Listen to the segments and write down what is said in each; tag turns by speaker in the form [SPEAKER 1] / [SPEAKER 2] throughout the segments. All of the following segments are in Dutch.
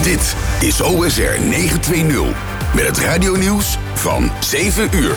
[SPEAKER 1] Dit is OSR 920 met het radionieuws van 7 uur.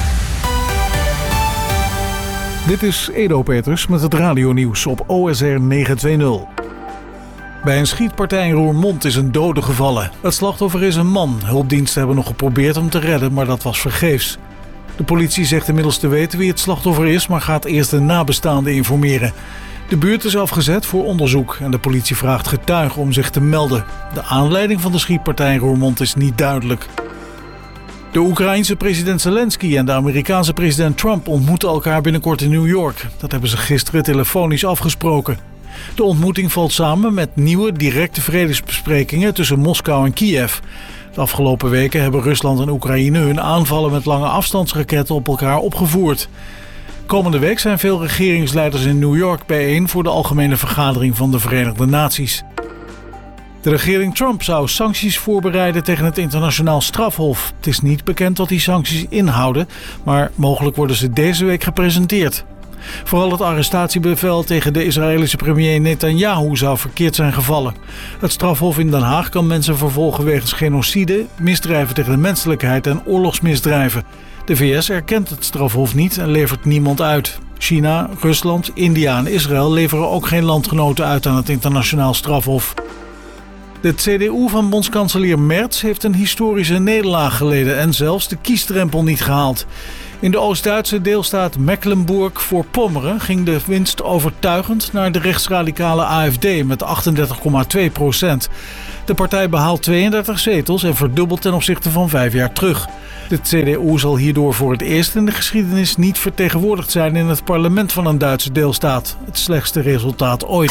[SPEAKER 2] Dit is Edo Peters met het radionieuws op OSR 920. Bij een schietpartij in Roermond is een dode gevallen. Het slachtoffer is een man. Hulpdiensten hebben nog geprobeerd hem te redden, maar dat was vergeefs. De politie zegt inmiddels te weten wie het slachtoffer is, maar gaat eerst de nabestaanden informeren. De buurt is afgezet voor onderzoek en de politie vraagt getuigen om zich te melden. De aanleiding van de schietpartij in Roermond is niet duidelijk. De Oekraïense president Zelensky en de Amerikaanse president Trump ontmoeten elkaar binnenkort in New York. Dat hebben ze gisteren telefonisch afgesproken. De ontmoeting valt samen met nieuwe directe vredesbesprekingen tussen Moskou en Kiev. De afgelopen weken hebben Rusland en Oekraïne hun aanvallen met lange afstandsraketten op elkaar opgevoerd. Komende week zijn veel regeringsleiders in New York bijeen voor de algemene vergadering van de Verenigde Naties. De regering Trump zou sancties voorbereiden tegen het internationaal strafhof. Het is niet bekend wat die sancties inhouden, maar mogelijk worden ze deze week gepresenteerd. Vooral het arrestatiebevel tegen de Israëlische premier Netanyahu zou verkeerd zijn gevallen. Het strafhof in Den Haag kan mensen vervolgen wegens genocide, misdrijven tegen de menselijkheid en oorlogsmisdrijven. De VS erkent het strafhof niet en levert niemand uit. China, Rusland, India en Israël leveren ook geen landgenoten uit aan het internationaal strafhof. De CDU van bondskanselier Merz heeft een historische nederlaag geleden en zelfs de kiesdrempel niet gehaald. In de Oost-Duitse deelstaat Mecklenburg-Vorpommern ging de winst overtuigend naar de rechtsradicale AfD met 38,2%. De partij behaalt 32 zetels en verdubbelt ten opzichte van 5 jaar terug. De CDU zal hierdoor voor het eerst in de geschiedenis niet vertegenwoordigd zijn in het parlement van een Duitse deelstaat. Het slechtste resultaat ooit.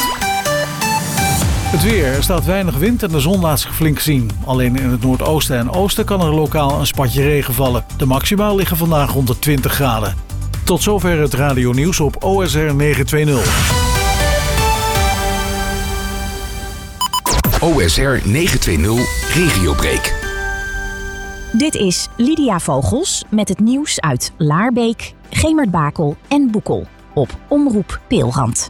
[SPEAKER 2] Het weer. Er staat weinig wind en de zon laat zich flink zien. Alleen in het noordoosten en oosten kan er lokaal een spatje regen vallen. De maxima liggen vandaag rond de 20 graden. Tot zover het radionieuws op OSR 920.
[SPEAKER 1] OSR 920 Regiobreak.
[SPEAKER 3] Dit is Lydia Vogels met het nieuws uit Laarbeek, Gemert-Bakel en Boekel op Omroep Peelrand.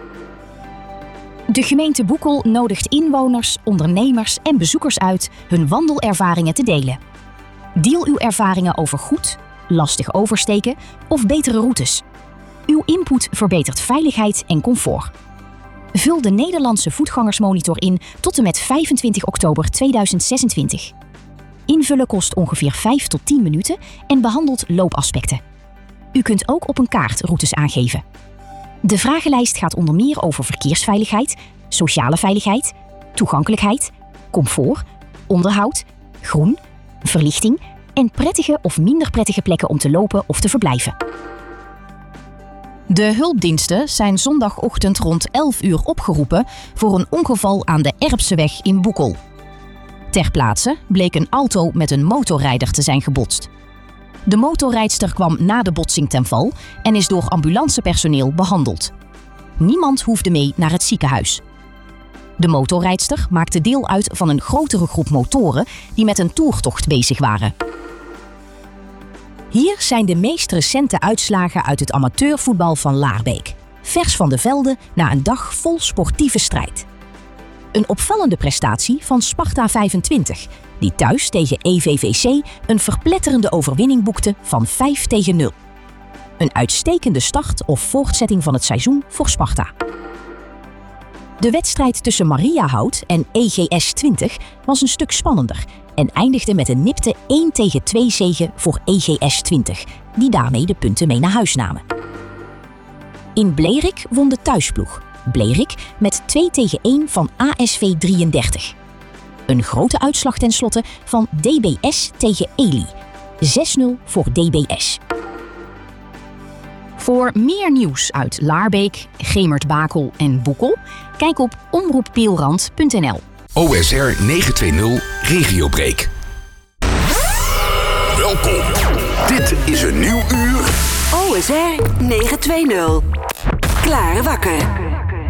[SPEAKER 3] De gemeente Boekel nodigt inwoners, ondernemers en bezoekers uit hun wandelervaringen te delen. Deel uw ervaringen over goed, lastig oversteken of betere routes. Uw input verbetert veiligheid en comfort. Vul de Nederlandse voetgangersmonitor in tot en met 25 oktober 2026. Invullen kost ongeveer 5 tot 10 minuten en behandelt loopaspecten. U kunt ook op een kaart routes aangeven. De vragenlijst gaat onder meer over verkeersveiligheid, sociale veiligheid, toegankelijkheid, comfort, onderhoud, groen, verlichting en prettige of minder prettige plekken om te lopen of te verblijven. De hulpdiensten zijn zondagochtend rond 11 uur opgeroepen voor een ongeval aan de Erpseweg in Boekel. Ter plaatse bleek een auto met een motorrijder te zijn gebotst. De motorrijdster kwam na de botsing ten val en is door ambulancepersoneel behandeld. Niemand hoefde mee naar het ziekenhuis. De motorrijdster maakte deel uit van een grotere groep motoren die met een toertocht bezig waren. Hier zijn de meest recente uitslagen uit het amateurvoetbal van Laarbeek. Vers van de velden na een dag vol sportieve strijd. Een opvallende prestatie van Sparta 25, die thuis tegen EVVC een verpletterende overwinning boekte van 5-0. Een uitstekende start of voortzetting van het seizoen voor Sparta. De wedstrijd tussen Mariahout en EGS 20 was een stuk spannender en eindigde met een nipte 1-2 zege voor EGS 20, die daarmee de punten mee naar huis namen. In Blerik won de thuisploeg, Blerik, met 2-1 van ASV 33. Een grote uitslag tenslotte van DBS tegen Eli. 6-0 voor DBS. Voor meer nieuws uit Laarbeek, Gemert-Bakel en Boekel, kijk op omroeppeelrand.nl.
[SPEAKER 1] OSR 920 Regiobreak. Welkom. Dit is een nieuw uur.
[SPEAKER 4] OSR 920. Klaar wakker.